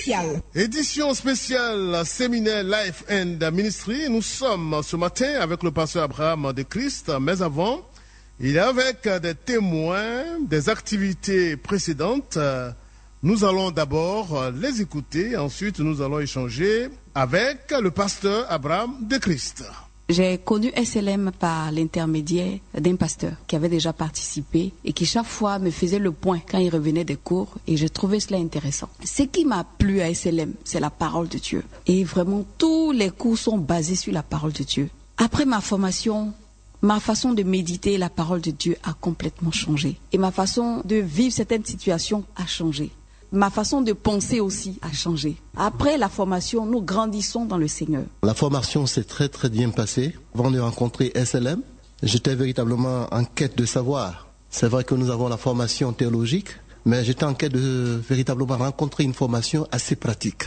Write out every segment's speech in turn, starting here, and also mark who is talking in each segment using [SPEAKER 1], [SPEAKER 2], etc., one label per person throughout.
[SPEAKER 1] spéciale.
[SPEAKER 2] Édition spéciale Séminaire Life and Ministry. Nous sommes ce matin avec le pasteur Abraham de Christ, mais avant, il est avec des témoins des activités précédentes. Nous allons d'abord les écouter, ensuite nous allons échanger avec le pasteur Abraham de Christ.
[SPEAKER 3] J'ai connu SLM par l'intermédiaire d'un pasteur qui avait déjà participé et qui chaque fois me faisait le point quand il revenait des cours et je trouvais cela intéressant. Ce qui m'a plu à SLM, c'est la parole de Dieu. Et vraiment, tous les cours sont basés sur la parole de Dieu. Après ma formation, ma façon de méditer la parole de Dieu a complètement changé. Et ma façon de vivre certaines situations a changé. Ma façon de penser aussi a changé. Après la formation, nous grandissons dans le Seigneur.
[SPEAKER 4] La formation s'est très très bien passée. Avant de rencontrer SLM, j'étais véritablement en quête de savoir. C'est vrai que nous avons la formation théologique, mais j'étais en quête de véritablement rencontrer une formation assez pratique.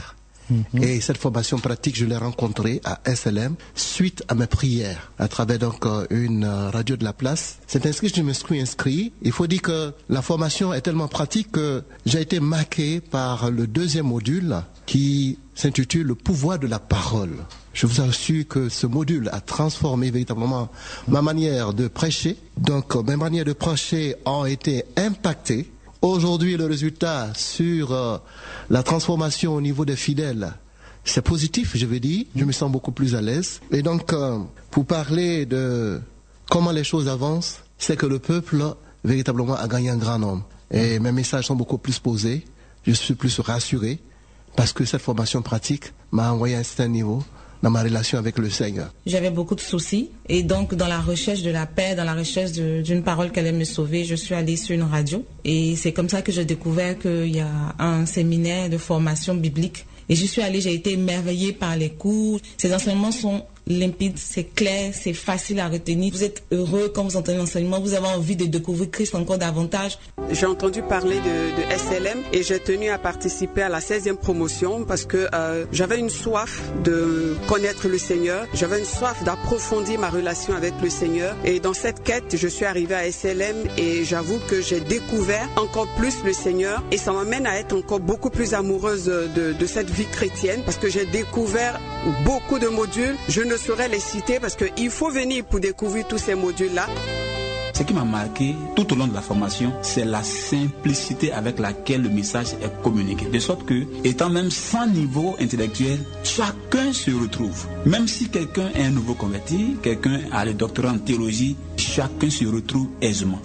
[SPEAKER 4] Et cette formation pratique, je l'ai rencontrée à SLM suite à mes prières, à travers donc une radio de la place. C'est ainsi que je me suis inscrit. Il faut dire que la formation est tellement pratique que j'ai été marqué par le deuxième module qui s'intitule « Le pouvoir de la parole ». Je vous assure que ce module a transformé véritablement ma manière de prêcher. Donc mes manières de prêcher ont été impactées. Aujourd'hui, le résultat sur la transformation au niveau des fidèles, c'est positif, je veux dire. Je me sens beaucoup plus à l'aise. Et donc, pour parler de comment les choses avancent, c'est que le peuple, véritablement, a gagné un grand nombre. Et mes messages sont beaucoup plus posés. Je suis plus rassuré parce que cette formation pratique m'a envoyé à un certain niveau dans ma relation avec le Seigneur.
[SPEAKER 5] J'avais beaucoup de soucis et donc dans la recherche de la paix, dans la recherche d'une parole qui allait me sauver, je suis allée sur une radio et c'est comme ça que j'ai découvert qu'il y a un séminaire de formation biblique et j'y suis allée, j'ai été émerveillée par les cours. Ces enseignements sont limpides, c'est clair, c'est facile à retenir. Vous êtes heureux quand vous entendez l'enseignement, vous avez envie de découvrir Christ encore davantage.
[SPEAKER 6] J'ai entendu parler de SLM et j'ai tenu à participer à la 16e promotion parce que j'avais une soif de connaître le Seigneur, j'avais une soif d'approfondir ma relation avec le Seigneur et dans cette quête, je suis arrivée à SLM et j'avoue que j'ai découvert encore plus le Seigneur et ça m'amène à être encore beaucoup plus amoureuse de cette vie chrétienne parce que j'ai découvert beaucoup de modules. Je ne saurais les citer parce qu'il faut venir pour découvrir tous ces modules-là.
[SPEAKER 7] Ce qui m'a marqué tout au long de la formation, c'est la simplicité avec laquelle le message est communiqué. De sorte que, étant même sans niveau intellectuel, chacun se retrouve. Même si quelqu'un est un nouveau converti, quelqu'un a le doctorat en théologie, chacun se retrouve aisément.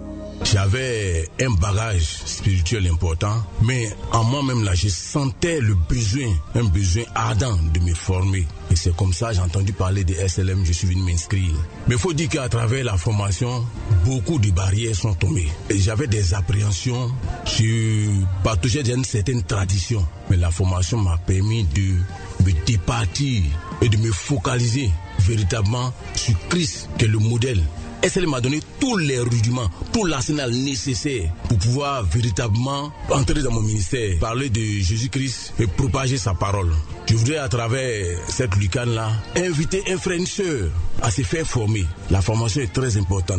[SPEAKER 8] J'avais un bagage spirituel important, mais en moi-même là, je sentais le besoin, un besoin ardent de me former. Et c'est comme ça, j'ai entendu parler de SLM, je suis venu m'inscrire. Mais il faut dire qu'à travers la formation, beaucoup de barrières sont tombées. Et j'avais des appréhensions, je partageais d'une certaine tradition. Mais la formation m'a permis de me départir et de me focaliser véritablement sur Christ, qui est le modèle. SLM m'a donné tous les rudiments, tout l'arsenal nécessaire pour pouvoir véritablement entrer dans mon ministère, parler de Jésus-Christ et propager sa parole. Je voudrais à travers cette lucane-là inviter un frère, une sœur à se faire former. La formation est très importante.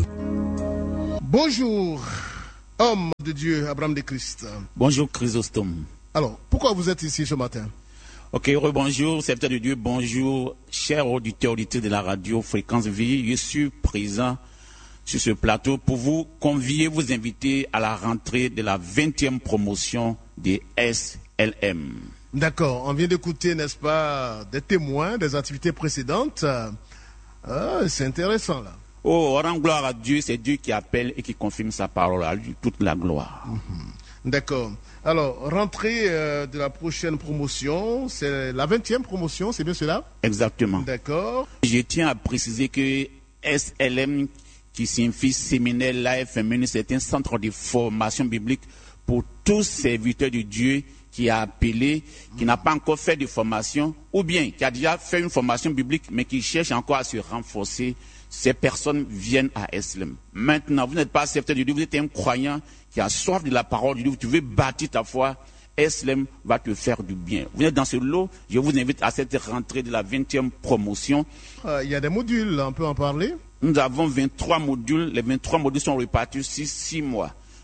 [SPEAKER 2] Bonjour, homme de Dieu, Abraham de Christ.
[SPEAKER 7] Bonjour Chrysostome.
[SPEAKER 2] Alors, pourquoi vous êtes ici ce matin?
[SPEAKER 7] Ok, rebonjour, serviteur de Dieu, bonjour, chers auditeurs de la radio Fréquence Vie. Je suis présent sur ce plateau pour vous convier, vous inviter à la rentrée de la 20e promotion des SLM.
[SPEAKER 2] D'accord, on vient d'écouter, n'est-ce pas, des témoins des activités précédentes. C'est intéressant là.
[SPEAKER 7] Oh, rend gloire à Dieu, c'est Dieu qui appelle et qui confirme sa parole, à lui toute la gloire.
[SPEAKER 2] D'accord. Alors, rentrée de la prochaine promotion, c'est la 20e promotion, c'est bien cela?
[SPEAKER 7] Exactement.
[SPEAKER 2] D'accord.
[SPEAKER 7] Je tiens à préciser que SLM, qui signifie Séminaire Life and Ministry, c'est un centre de formation biblique pour tous serviteurs de Dieu qui a appelé, qui n'a pas encore fait de formation, ou bien qui a déjà fait une formation biblique, mais qui cherche encore à se renforcer. Ces personnes viennent à SLM. Maintenant, vous n'êtes pas serviteur de Dieu, vous êtes un croyant qui a soif de la parole de Dieu, tu veux bâtir ta foi, SLM va te faire du bien. Vous êtes dans ce lot, je vous invite à cette rentrée de la 20e promotion.
[SPEAKER 2] Il y a des modules, on peut en parler?
[SPEAKER 7] Nous avons 23 modules, les 23 modules sont répartis sur 6 mois.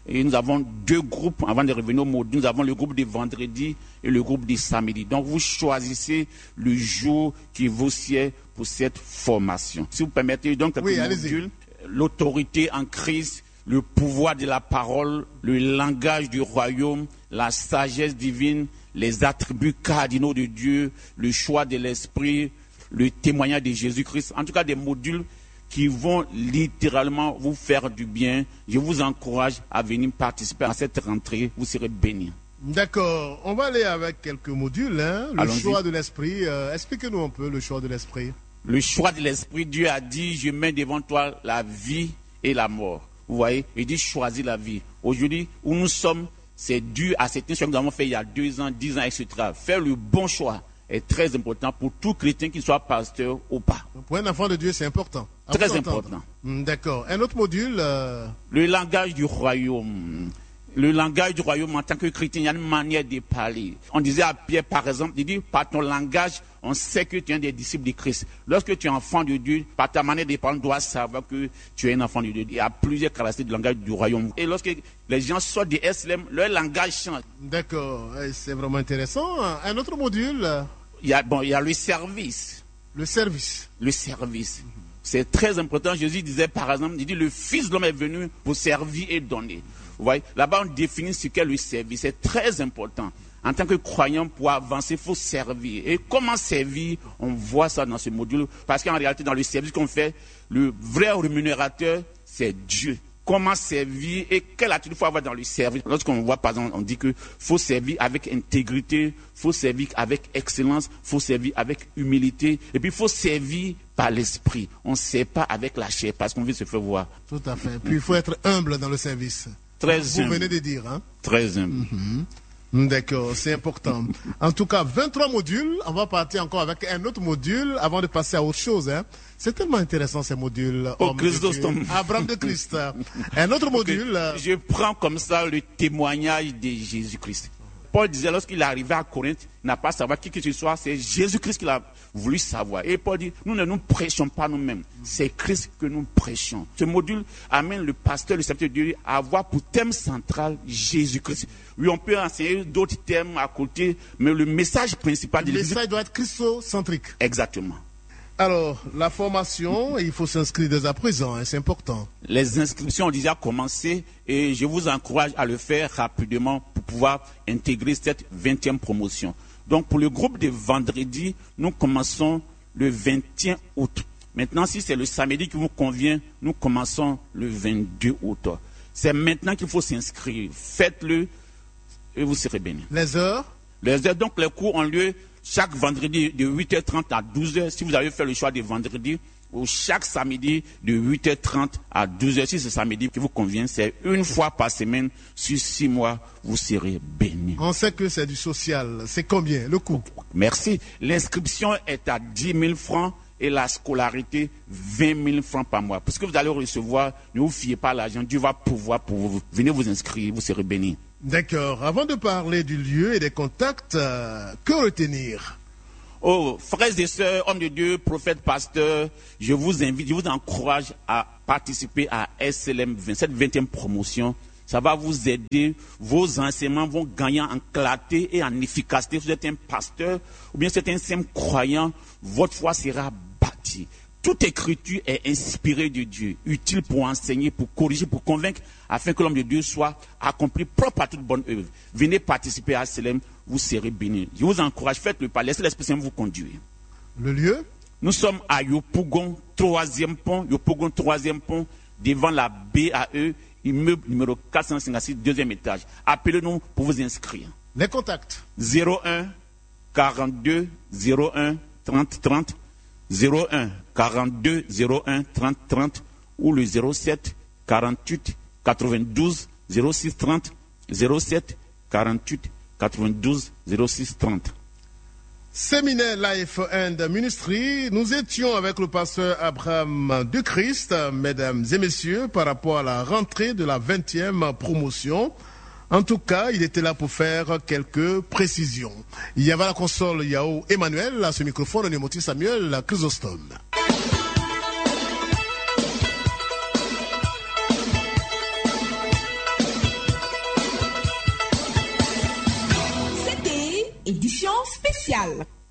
[SPEAKER 7] Et nous avons 2 groupes, avant de revenir au module, nous avons le groupe de vendredi et le groupe de samedi. Donc vous choisissez le jour qui vous sied pour cette formation. Si vous permettez donc quelques modules, l'autorité en Christ, le pouvoir de la parole, le langage du royaume, la sagesse divine, les attributs cardinaux de Dieu, le choix de l'esprit, le témoignage de Jésus-Christ. En tout cas, des modules qui vont littéralement vous faire du bien. Je vous encourage à venir participer à cette rentrée. Vous serez bénis.
[SPEAKER 2] D'accord. On va aller avec quelques modules. Le choix de l'esprit. Expliquez-nous un peu le choix de l'esprit.
[SPEAKER 7] Le choix de l'esprit, Dieu a dit, je mets devant toi la vie et la mort. Vous voyez, il dit choisis la vie. Aujourd'hui, où nous sommes, c'est dû à certains choix que nous avons fait il y a 2 ans, 10 ans, etc. Faire le bon choix est très important pour tout chrétien, qu'il soit pasteur ou pas.
[SPEAKER 2] Pour un enfant de Dieu, c'est important.
[SPEAKER 7] Très important.
[SPEAKER 2] D'accord. Un autre module.
[SPEAKER 7] Le langage du royaume. Le langage du royaume, en tant que chrétien, il y a une manière de parler. On disait à Pierre, par exemple, il dit, par ton langage, on sait que tu es un des disciples de Christ. Lorsque tu es enfant de Dieu, par ta manière de parler, on doit savoir que tu es un enfant de Dieu. Il y a plusieurs caractéristiques du langage du royaume. Et lorsque les gens sortent de SLM, leur langage change.
[SPEAKER 2] D'accord, c'est vraiment intéressant. Un autre module.
[SPEAKER 7] Il y a le service.
[SPEAKER 2] Le service.
[SPEAKER 7] Le service. C'est très important. Jésus disait, par exemple, il dit, le Fils de l'homme est venu pour servir et donner. Vous voyez, là-bas, on définit ce qu'est le service. C'est très important. En tant que croyant, pour avancer, il faut servir. Et comment servir? On voit ça dans ce module. Parce qu'en réalité, dans le service qu'on fait, le vrai rémunérateur, c'est Dieu. Comment servir et quelle attitude il faut avoir dans le service. Lorsqu'on voit, par exemple, on dit qu'il faut servir avec intégrité, il faut servir avec excellence, il faut servir avec humilité. Et puis, il faut servir par l'esprit. On ne sert pas avec la chair parce qu'on veut se faire voir.
[SPEAKER 2] Tout à fait. Puis, il faut être humble dans le service.
[SPEAKER 7] Très
[SPEAKER 2] Vous
[SPEAKER 7] humble.
[SPEAKER 2] venez de dire, hein?
[SPEAKER 7] Très humble.
[SPEAKER 2] D'accord, c'est important. En tout cas, 23 modules. On va partir encore avec un autre module avant de passer à autre chose. Hein. C'est tellement intéressant ces modules. Abraham de Christ. Un autre module.
[SPEAKER 7] Je prends comme ça le témoignage de Jésus-Christ. Paul disait, lorsqu'il est arrivé à Corinthe, il n'a pas savoir qui que ce soit, c'est Jésus-Christ qu'il a voulu savoir. Et Paul dit, nous ne nous prêchons pas nous-mêmes, c'est Christ que nous prêchons. Ce module amène le pasteur, le serviteur de Dieu, à avoir pour thème central Jésus-Christ. Oui, on peut enseigner d'autres thèmes à côté, mais le message principal de
[SPEAKER 2] l'Église... Le message doit être christocentrique.
[SPEAKER 7] Exactement.
[SPEAKER 2] Alors, la formation, il faut s'inscrire dès à présent, hein, c'est important.
[SPEAKER 7] Les inscriptions ont déjà commencé et je vous encourage à le faire rapidement pour pouvoir intégrer cette 20e promotion. Donc, pour le groupe de vendredi, nous commençons le 21 août. Maintenant, si c'est le samedi qui vous convient, nous commençons le 22 août. C'est maintenant qu'il faut s'inscrire. Faites-le et vous serez bénis.
[SPEAKER 2] Les heures?
[SPEAKER 7] Les heures, donc les cours ont lieu chaque vendredi de 8h30 à 12h, si vous avez fait le choix de vendredi, ou chaque samedi de 8h30 à 12h, si c'est samedi qui vous convient, c'est une fois par semaine, sur 6 mois, vous serez bénis.
[SPEAKER 2] On sait que c'est du social. C'est combien, le coût?
[SPEAKER 7] Merci. L'inscription est à 10 000 francs et la scolarité, 20 000 francs par mois. Parce que vous allez recevoir, ne vous fiez pas à l'argent, Dieu va pouvoir pour vous. Venez vous inscrire, vous serez bénis.
[SPEAKER 2] D'accord. Avant de parler du lieu et des contacts, que retenir?
[SPEAKER 7] Oh, frères et sœurs, hommes de Dieu, prophètes, pasteurs, je vous invite, je vous encourage à participer à SLM 20, cette 20e promotion. Ça va vous aider, vos enseignements vont gagner en clarté et en efficacité. Si vous êtes un pasteur ou bien si vous êtes un simple croyant, votre foi sera bâtie. Toute écriture est inspirée de Dieu, utile pour enseigner, pour corriger, pour convaincre, afin que l'homme de Dieu soit accompli propre à toute bonne œuvre. Venez participer à SLM, vous serez bénis. Je vous encourage, faites-le pas, laissez l'Esprit Saint vous conduire.
[SPEAKER 2] Le lieu?
[SPEAKER 7] Nous sommes à Yopougon, 3e pont, Yopougon, 3e pont, devant la BAE, immeuble numéro 456, 2e étage. Appelez-nous pour vous inscrire.
[SPEAKER 2] Les contacts?
[SPEAKER 7] 01 42 01 30 30, 01 42 01 30 30 ou le 07 48 92 06 30, 07 48 92 06 30.
[SPEAKER 2] Séminaire Life and Ministry, nous étions avec le pasteur Abraham de Christ, mesdames et messieurs, par rapport à la rentrée de la 20e promotion. En tout cas, il était là pour faire quelques précisions. Il y avait à la console Yao Emmanuel, à ce microphone, Némoti Samuel Chrysostome.
[SPEAKER 1] édition spéciale.